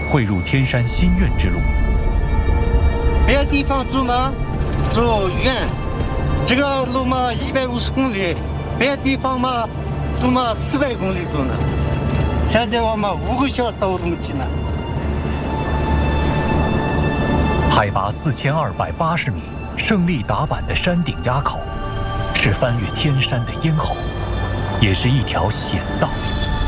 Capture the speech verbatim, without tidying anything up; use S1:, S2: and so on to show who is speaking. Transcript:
S1: 汇入天山心愿之路。
S2: 别的地方走嘛，走远，这个路嘛一百五十公里，别的地方嘛走嘛四百公里走呢。现在我们五个小时到这么近了。
S1: 海拔四千二百八十米，胜利打板的山顶垭口，是翻越天山的咽喉，也是一条险道。